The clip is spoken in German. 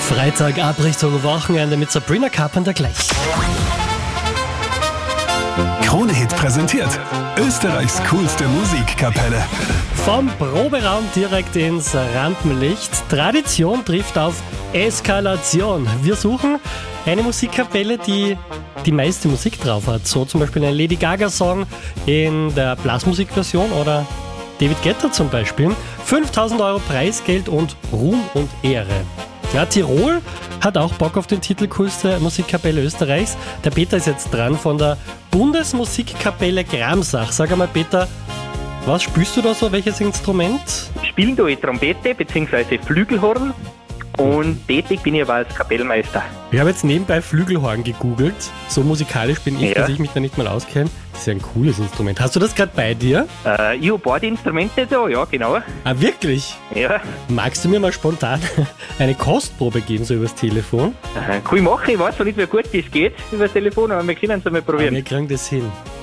Freitag, Abrichtung, Wochenende mit Sabrina Carpenter gleich. Krone-Hit präsentiert Österreichs coolste Musikkapelle. Vom Proberaum direkt ins Rampenlicht. Tradition trifft auf Eskalation. Wir suchen eine Musikkapelle, die die meiste Musik drauf hat. So zum Beispiel ein Lady Gaga-Song in der Blasmusikversion oder David Guetta zum Beispiel. 5.000 Euro Preisgeld und Ruhm und Ehre. Ja, Tirol hat auch Bock auf den Titel coolste Musikkapelle Österreichs. Der Peter ist jetzt dran von der Bundesmusikkapelle Gramsach. Sag einmal, Peter, was spielst du da so? Welches Instrument? Spielen tue ich Trompete bzw. Flügelhorn und tätig bin ich aber als Kapellmeister. Ich habe jetzt nebenbei Flügelhorn gegoogelt. So musikalisch bin ich, dass ich mich da nicht mal auskenne. Das ist ja ein cooles Instrument. Hast du das gerade bei dir? Ich habe beide Instrumente da, ja genau. Ah, wirklich? Ja. Magst du mir mal spontan eine Kostprobe geben, so übers Telefon? Kann ich machen, ich weiß zwar nicht, wie gut das geht über das Telefon, aber wir können es einmal probieren. Wir kriegen das hin.